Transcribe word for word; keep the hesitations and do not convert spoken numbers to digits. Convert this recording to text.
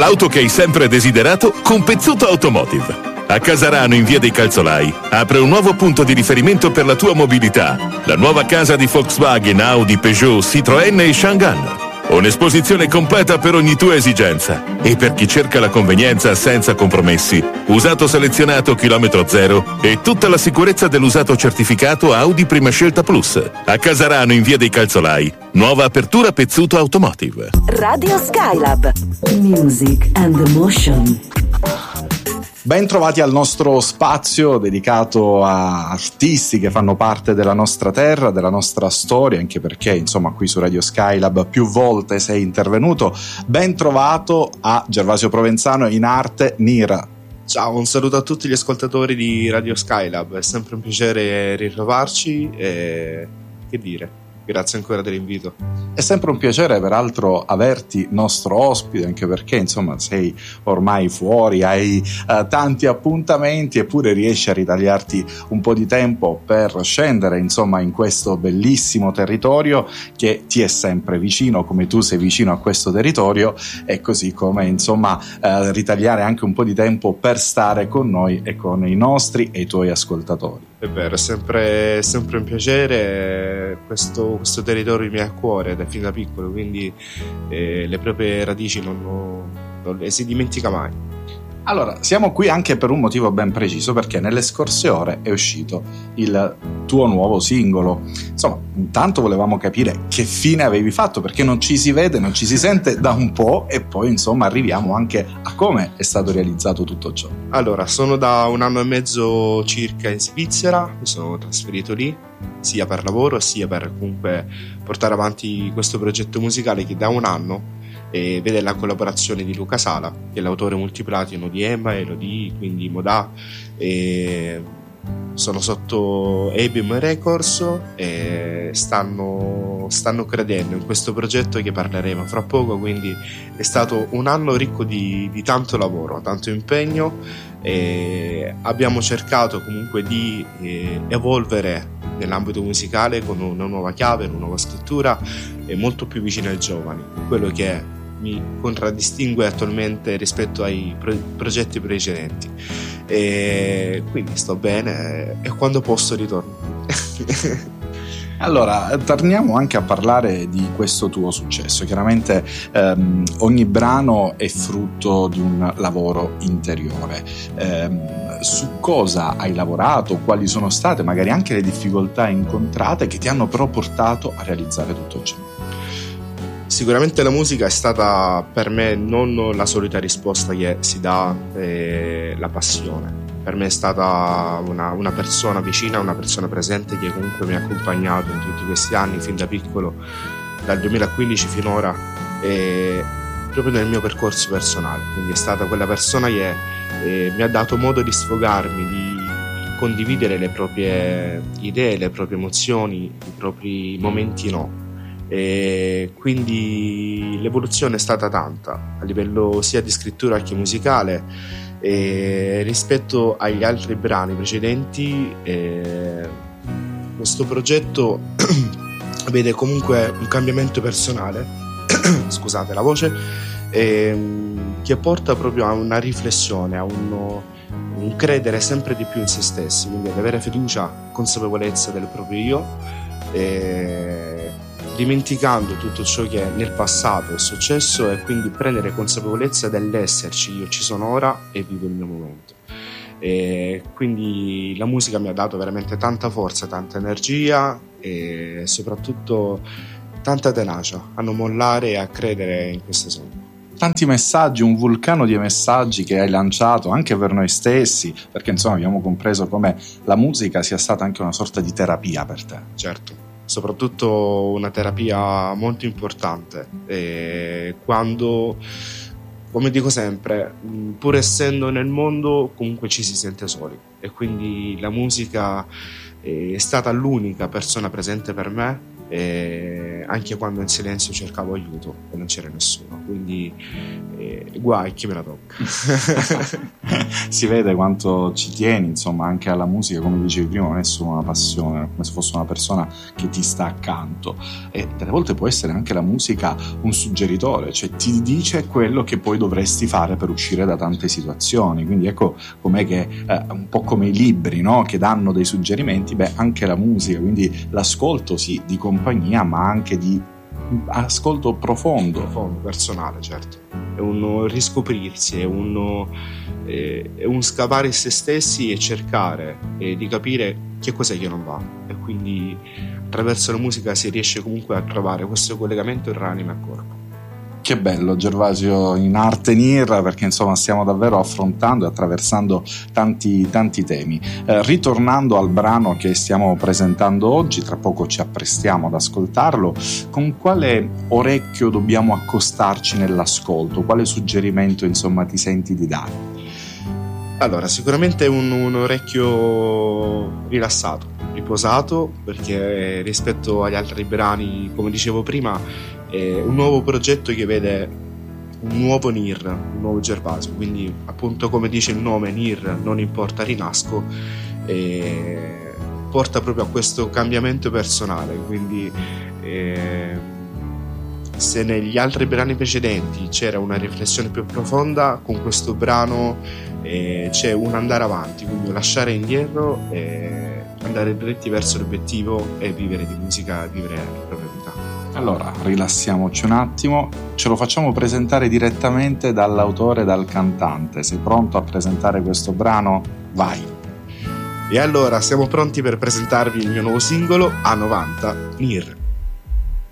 l'auto che hai sempre desiderato con Pezzuto Automotive. A Casarano, in via dei Calzolai, apre un nuovo punto di riferimento per la tua mobilità. La nuova casa di Volkswagen, Audi, Peugeot, Citroën e Chang'an. Un'esposizione completa per ogni tua esigenza. E per chi cerca la convenienza senza compromessi, usato selezionato chilometro zero e tutta la sicurezza dell'usato certificato Audi Prima Scelta Plus. A Casarano, in via dei Calzolai, nuova apertura Pezzuto Automotive. Radio Skylab. Music and Emotion. Ben trovati al nostro spazio dedicato a artisti che fanno parte della nostra terra, della nostra storia, anche perché insomma qui su Radio Skylab più volte sei intervenuto. Ben trovato a Gervasio Provenzano, in arte Nira. Ciao, un saluto a tutti gli ascoltatori di Radio Skylab, è sempre un piacere ritrovarci e che dire. Grazie ancora dell'invito. È sempre un piacere peraltro averti nostro ospite, anche perché insomma sei ormai fuori, hai uh, tanti appuntamenti, eppure riesci a ritagliarti un po' di tempo per scendere insomma in questo bellissimo territorio che ti è sempre vicino, come tu sei vicino a questo territorio, e così come insomma uh, ritagliare anche un po' di tempo per stare con noi e con i nostri e i tuoi ascoltatori. È vero, è sempre, è sempre un piacere. Questo, questo territorio mi è a cuore da fin da piccolo, quindi eh, le proprie radici non, non le si dimentica mai. Allora, siamo qui anche per un motivo ben preciso, perché nelle scorse ore è uscito il tuo nuovo singolo. Insomma, intanto volevamo capire che fine avevi fatto, perché non ci si vede, non ci si sente da un po', e poi insomma arriviamo anche a come è stato realizzato tutto ciò. Allora, sono da un anno e mezzo circa in Svizzera, mi sono trasferito lì sia per lavoro sia per comunque portare avanti questo progetto musicale che da un anno e vede la collaborazione di Luca Sala, che è l'autore multiplatino di Emma e Elodie, quindi Modà, e sono sotto A B M Records e stanno, stanno credendo in questo progetto che parleremo fra poco, quindi è stato un anno ricco di, di tanto lavoro, tanto impegno, e abbiamo cercato comunque di eh, evolvere nell'ambito musicale con una nuova chiave, una nuova scrittura e molto più vicina ai giovani, quello che mi contraddistingue attualmente rispetto ai pro- progetti precedenti, e quindi sto bene e quando posso ritorno. Allora, torniamo anche a parlare di questo tuo successo. Chiaramente ehm, ogni brano è frutto di un lavoro interiore. Ehm, su cosa hai lavorato? Quali sono state magari anche le difficoltà incontrate che ti hanno però portato a realizzare tutto ciò? Sicuramente la musica è stata per me non la solita risposta che si dà, eh, la passione. Per me è stata una, una persona vicina, una persona presente che comunque mi ha accompagnato in tutti questi anni, fin da piccolo, dal duemilaquindici finora, e proprio nel mio percorso personale. Quindi è stata quella persona che eh, mi ha dato modo di sfogarmi, di condividere le proprie idee, le proprie emozioni, i propri momenti no. E quindi l'evoluzione è stata tanta a livello sia di scrittura che musicale, e rispetto agli altri brani precedenti eh, questo progetto vede comunque un cambiamento personale scusate la voce eh, che porta proprio a una riflessione, a un, un credere sempre di più in se stessi, quindi ad avere fiducia, consapevolezza del proprio io, eh, dimenticando tutto ciò che nel passato è successo, e quindi prendere consapevolezza dell'esserci. Io ci sono ora e vivo il mio momento, e quindi la musica mi ha dato veramente tanta forza, tanta energia e soprattutto tanta tenacia a non mollare e a credere in questo sogno. Tanti messaggi, un vulcano di messaggi che hai lanciato anche per noi stessi, perché insomma abbiamo compreso come la musica sia stata anche una sorta di terapia per te. Certo, soprattutto una terapia molto importante, e quando, come dico sempre, pur essendo nel mondo comunque ci si sente soli, e quindi la musica è stata l'unica persona presente per me eh, anche quando in silenzio cercavo aiuto e non c'era nessuno, quindi eh, guai chi me la tocca. Si vede quanto ci tieni, insomma, anche alla musica, come dicevi prima, non è solo una passione, come se fosse una persona che ti sta accanto, e delle volte può essere anche la musica un suggeritore, cioè ti dice quello che poi dovresti fare per uscire da tante situazioni. Quindi ecco com'è che eh, un po' come i libri, no? Che danno dei suggerimenti, beh, anche la musica, quindi l'ascolto sì di compagnia, ma anche di ascolto profondo, profondo, personale, certo. È un riscoprirsi, è un, eh, è un scavare in se stessi e cercare eh, di capire che cos'è che non va, e quindi attraverso la musica si riesce comunque a trovare questo collegamento tra anima e corpo. Che bello, Gervasio, in arte N I R, perché insomma stiamo davvero affrontando e attraversando tanti tanti temi. Eh, ritornando al brano che stiamo presentando oggi, tra poco ci apprestiamo ad ascoltarlo, con quale orecchio dobbiamo accostarci nell'ascolto? Quale suggerimento insomma ti senti di dare? Allora, sicuramente un, un orecchio rilassato, riposato, perché rispetto agli altri brani, come dicevo prima, è un nuovo progetto che vede un nuovo N I R, un nuovo Gervasio, quindi appunto come dice il nome N I R, non importa rinasco, e porta proprio a questo cambiamento personale. Quindi eh, se negli altri brani precedenti c'era una riflessione più profonda, con questo brano eh, c'è un andare avanti, quindi lasciare indietro e andare dritti verso l'obiettivo e vivere di musica, vivere la propria vita. Allora, rilassiamoci un attimo, ce lo facciamo presentare direttamente dall'autore e dal cantante. Sei pronto a presentare questo brano? Vai! E allora siamo pronti per presentarvi il mio nuovo singolo A novanta, N I R.